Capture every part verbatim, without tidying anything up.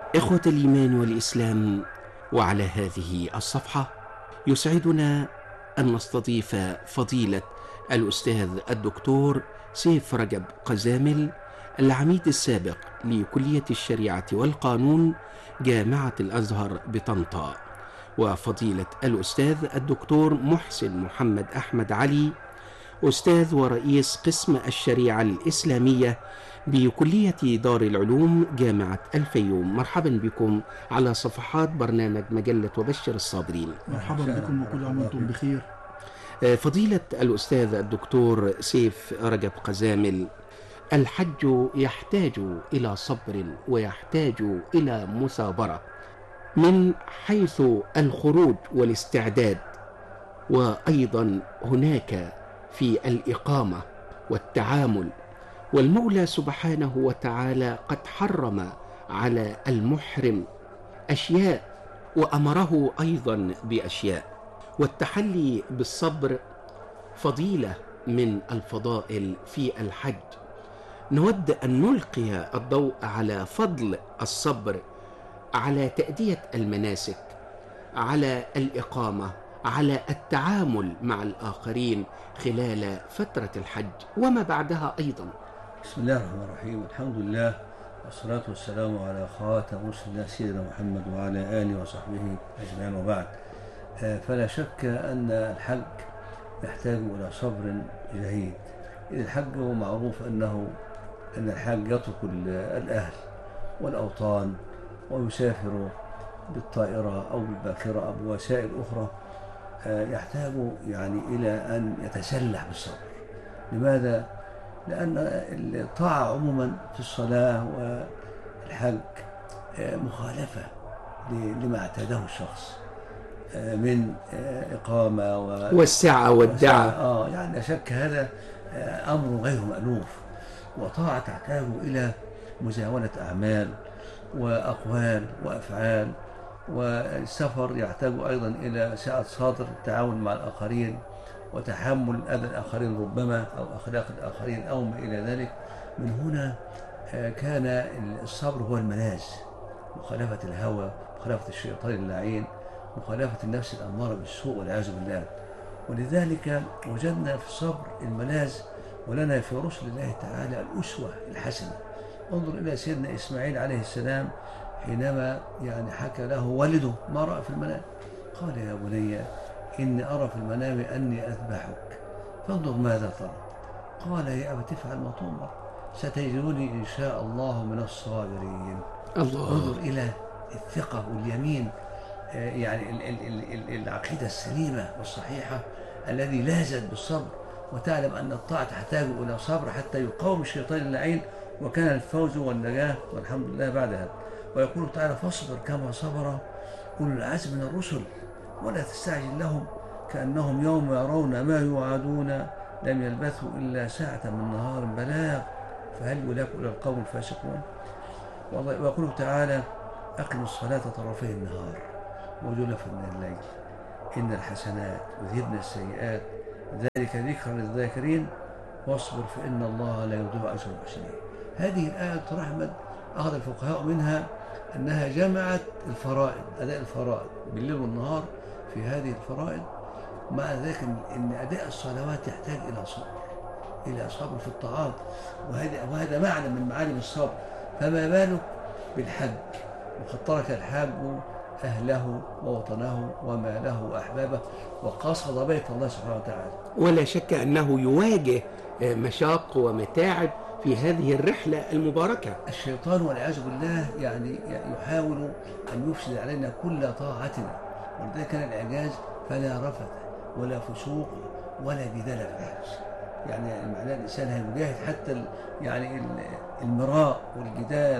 إخوة الإيمان والإسلام، وعلى هذه الصفحة يسعدنا أن نستضيف فضيلة الأستاذ الدكتور سيف رجب قزامل، العميد السابق لكلية الشريعة والقانون جامعة الأزهر بطنطا، وفضيلة الأستاذ الدكتور محسن محمد أحمد علي، أستاذ ورئيس قسم الشريعة الإسلامية بكلية دار العلوم جامعة الفيوم. مرحبا بكم على صفحات برنامج مجلة وبشر الصابرين. مرحبا بكم وكل عام وانتم بخير. فضيلة الأستاذ الدكتور سيف رجب قزامل، الحج يحتاج إلى صبر ويحتاج إلى مثابرة من حيث الخروج والاستعداد، وأيضا هناك في الإقامة والتعامل، والمولى سبحانه وتعالى قد حرم على المحرم أشياء وأمره أيضا بأشياء، والتحلي بالصبر فضيلة من الفضائل في الحج. نود أن نلقي الضوء على فضل الصبر على تأدية المناسك، على الإقامة، على التعامل مع الآخرين خلال فترة الحج وما بعدها أيضا. بسم الله الرحمن الرحيم، الحمد لله والصلاة والسلام على خاتم رسل الله سيدنا محمد وعلى آله وصحبه أجمعين، وبعد. فلا شك أن الحج يحتاج إلى صبر جهيد. الحج هو معروف أنه أن الحاج يترك الأهل والأوطان ويسافر بالطائرة أو بالباخرة أو بوسائل أخرى، يحتاج يعني إلى أن يتسلح بالصبر. لماذا؟ لأن الطاعة عموما في الصلاة والحج مخالفة لما اعتاده الشخص من إقامة والسعة والدعاء. آه يعني لا شك هذا أمر غير مألوف، وطاعة تحتاج إلى مزاولة أعمال وأقوال وأفعال، والسفر يحتاج أيضا إلى سعة صدر، التعاون مع الآخرين وتحمل أذى الآخرين ربما أو أخلاق الآخرين أو ما إلى ذلك. من هنا كان الصبر هو الملاذ، مخالفة الهوى، مخالفة الشيطان اللعين، مخالفة النفس الأمارة بالسوء والعياذ بالله. ولذلك وجدنا في الصبر الملاذ، ولنا في رسل الله تعالى الأسوة الحسنة. انظر إلى سيدنا إسماعيل عليه السلام حينما يعني حكى له والده ما رأى في المنام، قال يا بني إني أرى في المنام أني أذبحك فانظر ماذا ترى. قال يا أبت افعل ما تؤمر ستجدني إن شاء الله من الصابرين. الله. انظر إلى الثقة واليمين، يعني العقيدة السليمة والصحيحة الذي لازت بالصبر، وتعلم أن الطاعة تحتاج إلى صبر حتى يقاوم الشيطان اللعين، وكان الفوز والنجاة والحمد لله بعدها. ويقول تعالى فاصبر كما صبر أولو العزم من الرسل ولا تستعجل لهم كأنهم يوم يرون ما يوعدون لم يلبثوا إلا ساعة من نهار بلاغ فهل يلاك إلى القوم الفاسقون. ويقول تعالى أقم الصلاة طرفي النهار وزلفا من الليل إن الحسنات يذهبن السيئات ذلك ذكر للذاكرين واصبر فإن الله لا يضيع أجر المحسنين. هذه الآية رحمة أخذ الفقهاء منها أنها جمعت الفرائض، أداء الفرائض بالليل والنهار في هذه الفرائض، مع ذلك أن أداء الصلوات يحتاج إلى صبر، إلى صبر في الطاعات، وهذا وهذا معنى من معالم الصبر. فما بالك بالحج، وقد ترك الحاج أهله ووطنه وماله وأحبابه وقصد بيت الله سبحانه وتعالى. ولا شك أنه يواجه مشاق ومتاعب في هذه الرحلة المباركة. الشيطان والعياذ بالله يعني يحاول أن يفسد علينا كل طاعتنا، ولذلك كان الإعجاز فلا رفث ولا فسوق ولا جدال في الحج. يعني معناه الإنسان هيجاهد حتى يعني المراء والجدال،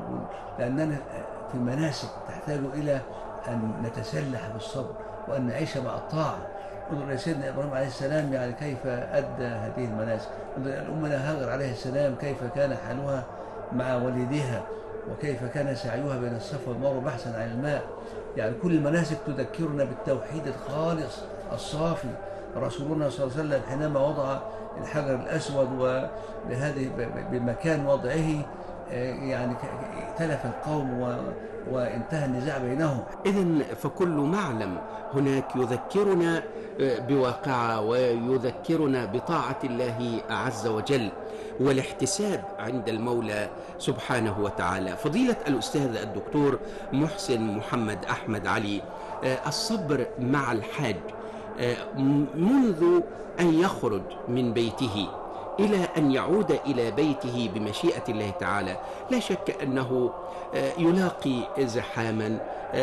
لأننا في المناسك تحتاج إلى أن نتسلح بالصبر وأن نعيش مع الطاعة. انظر إلى سيدنا إبراهيم عليه السلام يعني كيف أدى هذه المناسك. انظر إلى أمنا هاجر عليه السلام كيف كان حالها مع والديها، وكيف كان سعيها بين الصفا والمروة بحثا عن الماء. يعني كل المناسك تذكرنا بالتوحيد الخالص الصافي. رسولنا صلى الله عليه وسلم حينما وضع الحجر الأسود ولهذه بمكان وضعه يعني تلف القوم و... وانتهى النزاع بينهم. إذن فكل معلم هناك يذكرنا بواقعة ويذكرنا بطاعة الله عز وجل والاحتساب عند المولى سبحانه وتعالى. فضيلة الأستاذ الدكتور محسن محمد أحمد علي، الصبر مع الحاج منذ أن يخرج من بيته إلى أن يعود إلى بيته بمشيئة الله تعالى، لا شك أنه يلاقي زحاما،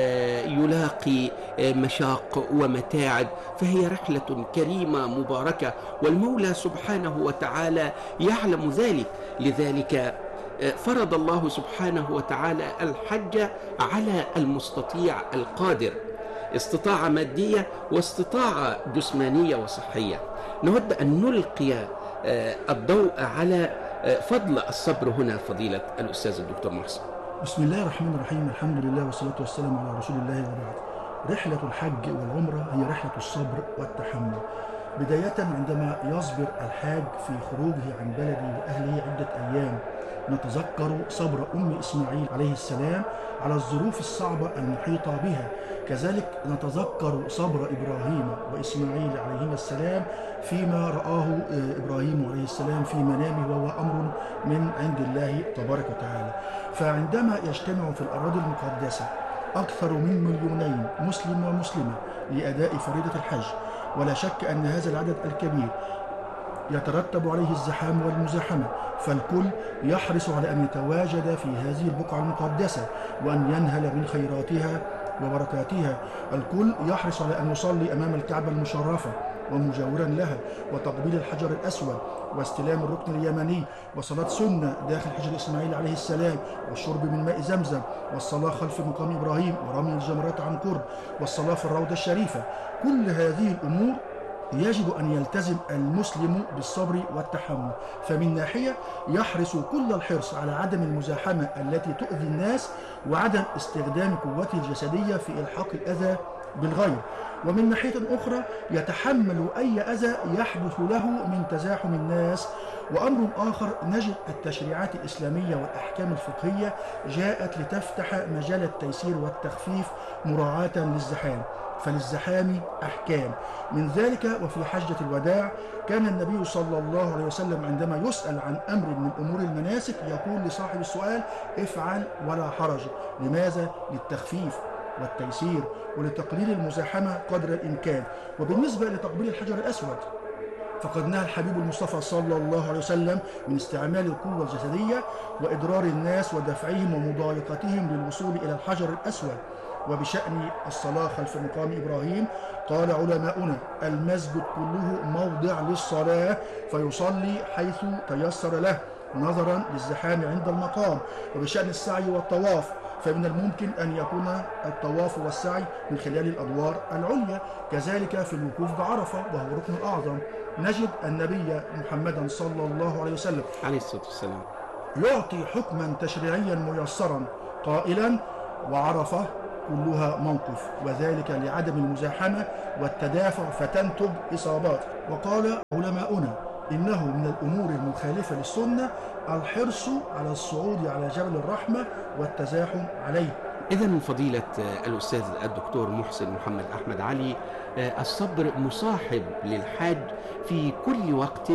يلاقي مشاق ومتاعب، فهي رحلة كريمة مباركة، والمولى سبحانه وتعالى يعلم ذلك. لذلك فرض الله سبحانه وتعالى الحج على المستطيع القادر، استطاعة مادية واستطاعة جسمانية وصحية. نود أن نلقي الضوء على فضل الصبر هنا فضيلة الأستاذ الدكتور محسن. بسم الله الرحمن الرحيم، الحمد لله والصلاة والسلام على رسول الله وبعد. رحلة الحج والعمرة هي رحلة الصبر والتحمل. بداية عندما يصبر الحاج في خروجه عن بلده وأهله عدة أيام، نتذكر صبر أم إسماعيل عليه السلام على الظروف الصعبة المحيطة بها. كذلك نتذكر صبر إبراهيم وإسماعيل عليهما السلام فيما رآه إبراهيم عليه السلام في منامه، وهو أمر من عند الله تبارك وتعالى. فعندما يجتمع في الأراضي المقدسة أكثر من مليونين مسلم ومسلمة لأداء فريضة الحج، ولا شك أن هذا العدد الكبير يترتب عليه الزحام والمزاحمة، فالكل يحرص على أن يتواجد في هذه البقعة المقدسة وأن ينهل من خيراتها وبركاتها. الكل يحرص على أن يصلي أمام الكعبة المشرفة ومجاورا لها، وتقبيل الحجر الأسود واستلام الركن اليماني، وصلاة سنة داخل حجر إسماعيل عليه السلام، والشرب من ماء زمزم، والصلاة خلف مقام إبراهيم، ورمي الجمرات عن قرب، والصلاة في الروضة الشريفة. كل هذه الأمور يجب أن يلتزم المسلم بالصبر والتحمل. فمن ناحية يحرص كل الحرص على عدم المزاحمة التي تؤذي الناس، وعدم استخدام قوته الجسدية في إلحاق الأذى بالغير، ومن ناحية أخرى يتحمل أي أذى يحدث له من تزاحم الناس. وأمر آخر، نجد التشريعات الإسلامية والأحكام الفقهية جاءت لتفتح مجال التيسير والتخفيف مراعاة للزحام، فللزحام أحكام من ذلك. وفي حجة الوداع كان النبي صلى الله عليه وسلم عندما يسأل عن أمر من أمور المناسك يقول لصاحب السؤال: افعل ولا حرج. لماذا؟ للتخفيف والتيسير ولتقليل المزاحمة قدر الإمكان. وبالنسبة لتقبيل الحجر الأسود فقد نهى الحبيب المصطفى صلى الله عليه وسلم من استعمال القوة الجسدية وإضرار الناس ودفعهم ومضايقتهم للوصول إلى الحجر الأسود. وبشأن الصلاة خلف مقام إبراهيم قال علماؤنا: المسجد كله موضع للصلاة، فيصلي حيث تيسر له نظرا للزحام عند المقام. وبشأن السعي والطواف فمن الممكن أن يكون الطواف والسعي من خلال الأدوار العليا. كذلك في الوقوف بعرفة وهو الركن الأعظم، نجد النبي محمدا صلى الله عليه وسلم عليه الصلاة والسلام يعطي حكما تشريعيا ميسرا قائلا: وعرفة كلها موقف، وذلك لعدم المزاحمة والتدافع فتنتج إصابات. وقال علماؤنا: إنه من الأمور المخالفة للسنة الحرص على الصعود على جبل الرحمة والتزاحم عليه. إذن فضيلة الأستاذ الدكتور محسن محمد أحمد علي، الصبر مصاحب للحاج في كل وقت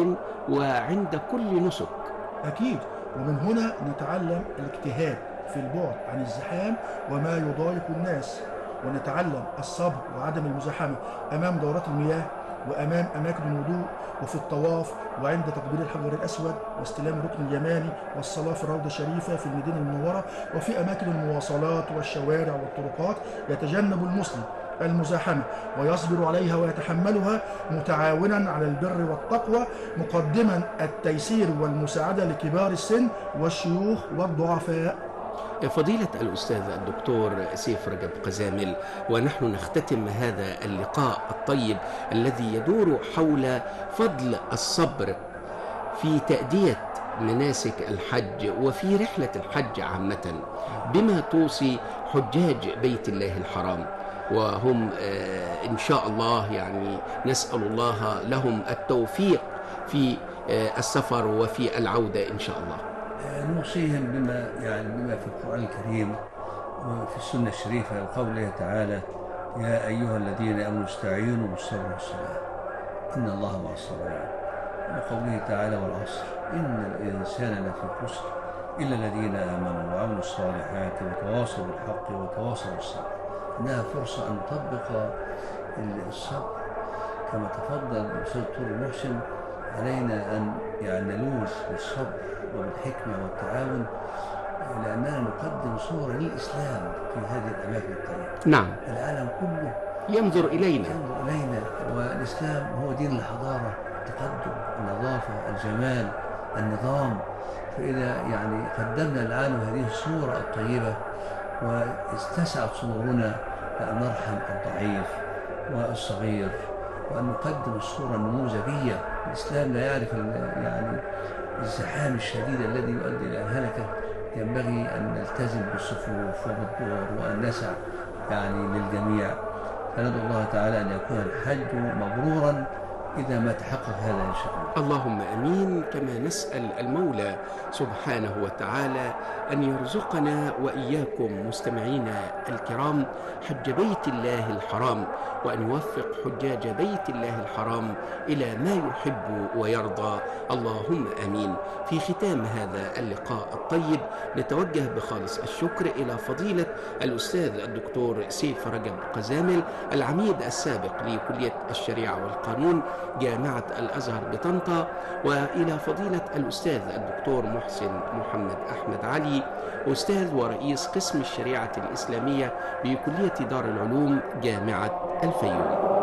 وعند كل نسك. أكيد، ومن هنا نتعلم الاجتهاد في البعد عن الزحام وما يضايق الناس، ونتعلم الصبر وعدم المزاحمة أمام دورات المياه وأمام أماكن الوضوء، وفي الطواف، وعند تقبيل الحجر الأسود واستلام الركن اليماني، والصلاة في الروضة الشريفة في المدينة المنورة، وفي أماكن المواصلات والشوارع والطرقات. يتجنب المسلم المزاحمة ويصبر عليها ويتحملها متعاونا على البر والتقوى، مقدما التيسير والمساعدة لكبار السن والشيوخ والضعفاء. فضيلة الأستاذ الدكتور سيف رجب قزامل، ونحن نختتم هذا اللقاء الطيب الذي يدور حول فضل الصبر في تأدية مناسك الحج وفي رحلة الحج عامة، بما توصي حجاج بيت الله الحرام، وهم إن شاء الله يعني نسأل الله لهم التوفيق في السفر وفي العودة إن شاء الله. نوصيهم بما يعني بما في القرآن الكريم وفي السنة الشريفة، وقوله تعالى: يا أيها الذين آمنوا استعينوا بالصبر والصلاة إن الله مع الصابرين. وقوله تعالى: والعصر إن الإنسان لفي خسر إلا الذين آمنوا وعملوا الصالحات وتواصوا بالحق وتواصوا بالصبر. إنها فرصة أن نطبق الصبر كما تفضل الأستاذ دكتور محسن. علينا أن يعني نلوذ بالصبر وبالحكمة والتعاون، لأننا نقدم صورة للإسلام في هذه الأماكن الطيبة. نعم، العالم كله ينظر إلينا ينظر إلينا، والإسلام هو دين الحضارة، التقدم، النظافة، الجمال، النظام. فإذا يعني قدمنا العالم هذه الصورة الطيبة واستسعت صدورنا أن نرحم الضعيف والصغير وأن نقدم الصورة النموذجية. الإسلام لا يعرف يعني الزحام الشديد الذي يؤدي إلى الهلكة. ينبغي أن نلتزم بالصفوف وبالدور وأن نسعى يعني للجميع. فندعو الله تعالى أن يكون الحج مبرورا إذا ما تحقق هذا إن شاء الله. اللهم أمين. كما نسأل المولى سبحانه وتعالى أن يرزقنا وإياكم مستمعينا الكرام حج بيت الله الحرام، وأن يوفق حجاج بيت الله الحرام إلى ما يحب ويرضى. اللهم أمين. في ختام هذا اللقاء الطيب نتوجه بخالص الشكر إلى فضيلة الأستاذ الدكتور سيف رجب قزامل، العميد السابق لكلية الشريعة والقانون جامعة الأزهر بطنطا، وإلى فضيلة الأستاذ الدكتور محسن محمد أحمد علي، أستاذ ورئيس قسم الشريعة الإسلامية بكلية دار العلوم جامعة الفيوم.